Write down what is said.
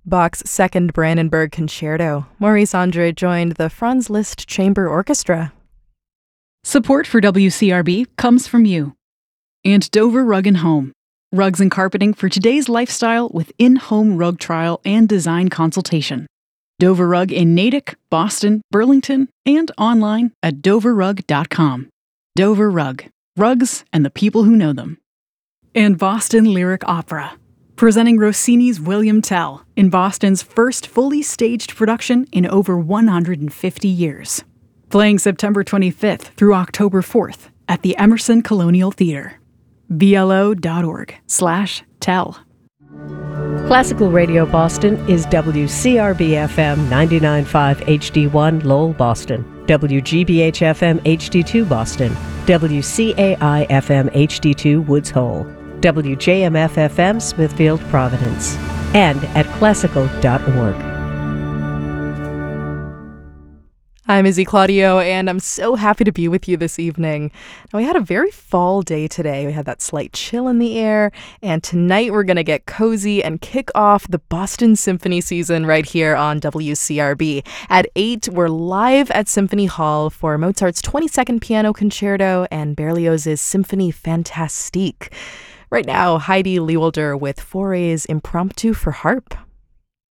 Bach's Second Brandenburg Concerto. Maurice Andre joined the Franz Liszt Chamber Orchestra. Support for WCRB comes from you. And Dover Rug & Home. Rugs and carpeting for today's lifestyle with in-home rug trial and design consultation. Dover Rug in Natick, Boston, Burlington, and online at doverrug.com. Dover Rug. Rugs and the people who know them. And Boston Lyric Opera. Presenting Rossini's William Tell in Boston's first fully staged production in over 150 years. Playing September 25th through October 4th at the Emerson Colonial Theater. blo.org/tell. Classical Radio Boston is WCRB-FM 99.5 HD1 Lowell, Boston, WGBH-FM HD2 Boston, WCAI-FM HD2 Woods Hole, WJMF-FM Smithfield, Providence, and at classical.org. I'm Izzy Claudio, and I'm so happy to be with you this evening. Now, we had a very fall day today. We had that slight chill in the air, and tonight we're going to get cozy and kick off the Boston Symphony season right here on WCRB. At 8, we're live at Symphony Hall for Mozart's 22nd Piano Concerto and Berlioz's Symphonie Fantastique. Right now, Heidi Lewalder with Fauré's Impromptu for Harp.